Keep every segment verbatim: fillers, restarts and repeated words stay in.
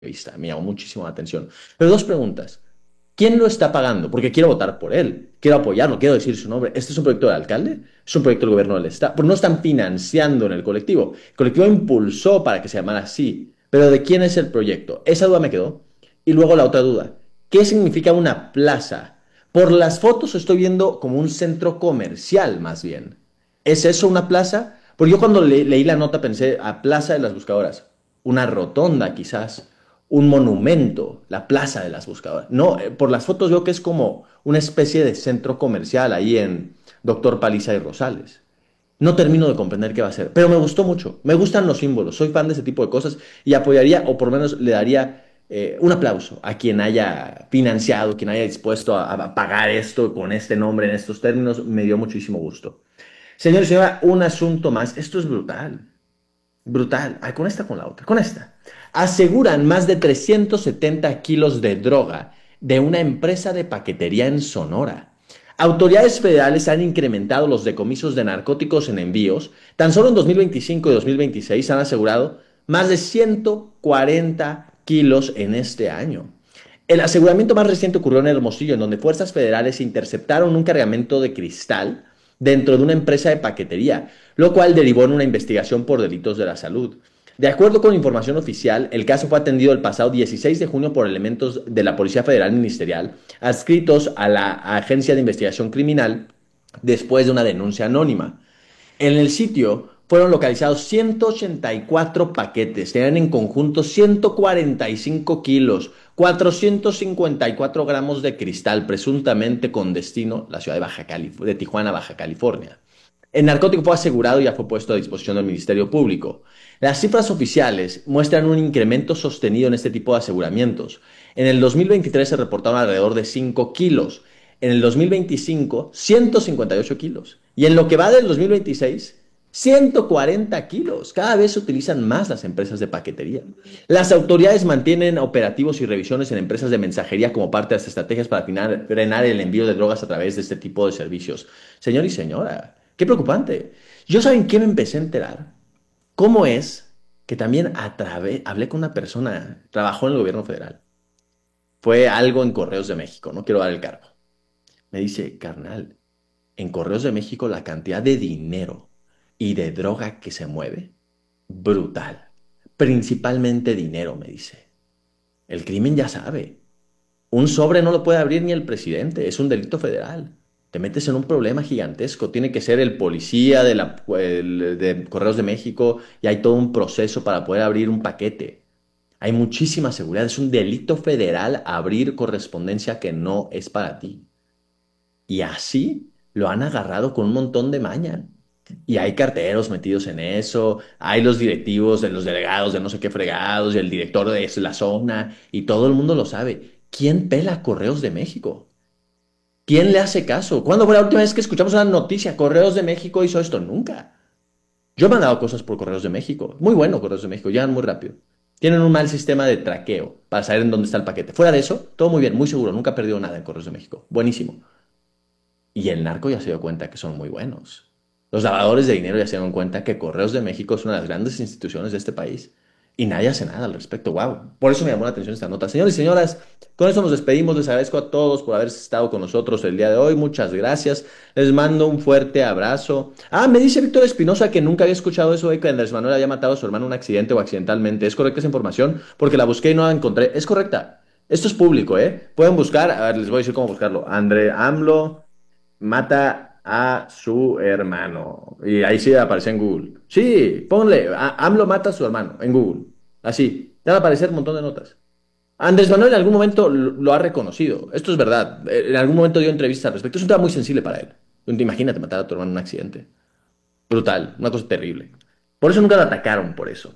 vista. Me llamó muchísimo la atención. Pero dos preguntas. ¿Quién lo está pagando? Porque quiero votar por él, quiero apoyarlo, quiero decir su nombre. ¿Este es un proyecto del alcalde? ¿Es un proyecto del gobierno del estado? Porque no están financiando en el colectivo. El colectivo impulsó para que se llamara así. Pero ¿de quién es el proyecto? Esa duda me quedó. Y luego la otra duda. ¿Qué significa una plaza? Por las fotos estoy viendo como un centro comercial, más bien. ¿Es eso una plaza? Porque yo cuando le leí la nota pensé a Plaza de las Buscadoras. Una rotonda, quizás un monumento, la Plaza de las Buscadoras. No, eh, por las fotos veo que es como una especie de centro comercial ahí en Doctor Paliza y Rosales. No termino de comprender qué va a ser, pero me gustó mucho. Me gustan los símbolos, soy fan de ese tipo de cosas y apoyaría, o por lo menos le daría eh, un aplauso a quien haya financiado, quien haya dispuesto a, a pagar esto con este nombre en estos términos. Me dio muchísimo gusto. Señor y señora, un asunto más. Esto es brutal. Brutal. Ay, con esta, con la otra. Con esta. Aseguran más de trescientos setenta kilos de droga de una empresa de paquetería en Sonora. Autoridades federales han incrementado los decomisos de narcóticos en envíos. Tan solo en dos mil veinticinco y dos mil veintiséis han asegurado más de ciento cuarenta kilos en este año. El aseguramiento más reciente ocurrió en Hermosillo, en donde fuerzas federales interceptaron un cargamento de cristal dentro de una empresa de paquetería, lo cual derivó en una investigación por delitos de la salud. De acuerdo con información oficial, el caso fue atendido el pasado dieciséis de junio por elementos de la Policía Federal Ministerial adscritos a la Agencia de Investigación Criminal después de una denuncia anónima. En el sitio fueron localizados ciento ochenta y cuatro paquetes, tenían en conjunto ciento cuarenta y cinco kilos, cuatrocientos cincuenta y cuatro gramos de cristal, presuntamente con destino la ciudad de, Baja Calif de Tijuana, Baja California. El narcótico fue asegurado y ya fue puesto a disposición del Ministerio Público. Las cifras oficiales muestran un incremento sostenido en este tipo de aseguramientos. En el dos mil veintitrés se reportaron alrededor de cinco kilos. En el dos mil veinticinco, ciento cincuenta y ocho kilos. Y en lo que va del dos mil veintiséis, ciento cuarenta kilos. Cada vez se utilizan más las empresas de paquetería. Las autoridades mantienen operativos y revisiones en empresas de mensajería como parte de las estrategias para frenar el envío de drogas a través de este tipo de servicios. Señor y señora, qué preocupante. Yo, ¿saben qué me empecé a enterar? ¿Cómo es que también a través, hablé con una persona, trabajó en el gobierno federal? Fue algo en Correos de México, no quiero dar el cargo. Me dice, carnal, en Correos de México la cantidad de dinero y de droga que se mueve, brutal. Principalmente dinero, me dice. El crimen ya sabe. Un sobre no lo puede abrir ni el presidente, es un delito federal. Te metes en un problema gigantesco. Tiene que ser el policía de, la, el- de Correos de México y hay todo un proceso para poder abrir un paquete. Hay muchísima seguridad. Es un delito federal abrir correspondencia que no es para ti. Y así lo han agarrado con un montón de maña. Y hay carteros metidos en eso, hay los directivos de los delegados de no sé qué fregados y el director de la zona y todo el mundo lo sabe. ¿Quién pela Correos de México? ¿Quién le hace caso? ¿Cuándo fue la última vez que escuchamos una noticia? Correos de México hizo esto. Nunca. Yo he mandado cosas por Correos de México. Muy bueno Correos de México, llegan muy rápido. Tienen un mal sistema de traqueo para saber en dónde está el paquete. Fuera de eso, todo muy bien, muy seguro. Nunca he perdido nada en Correos de México. Buenísimo. Y el narco ya se dio cuenta que son muy buenos. Los lavadores de dinero ya se dieron cuenta que Correos de México es una de las grandes instituciones de este país. Y nadie hace nada al respecto. Wow. Por eso me llamó la atención esta nota. Señores y señoras, con esto nos despedimos. Les agradezco a todos por haber estado con nosotros el día de hoy. Muchas gracias. Les mando un fuerte abrazo. Ah, me dice Víctor Espinosa que nunca había escuchado eso de que Andrés Manuel haya matado a su hermano en un accidente o accidentalmente. ¿Es correcta esa información? Porque la busqué y no la encontré. Es correcta. Esto es público, ¿eh? Pueden buscar. A ver, les voy a decir cómo buscarlo. André AMLO mata a su hermano. Y ahí sí aparece en Google. Sí, ponle, a- AMLO mata a su hermano en Google. Así, te van a aparecer un montón de notas. Andrés Manuel en algún momento lo, lo ha reconocido. Esto es verdad. Eh, En algún momento dio entrevistas al respecto. Es un tema muy sensible para él. Imagínate matar a tu hermano en un accidente. Brutal, una cosa terrible. Por eso nunca lo atacaron por eso.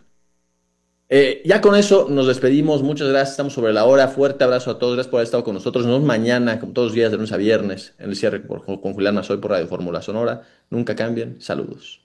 Eh, ya con eso nos despedimos. Muchas gracias. Estamos sobre la hora. Fuerte abrazo a todos. Gracias por haber estado con nosotros. Nos vemos mañana, como todos los días, de lunes a viernes, en el cierre por- con Julián Mazoy por Radio Fórmula Sonora. Nunca cambien. Saludos.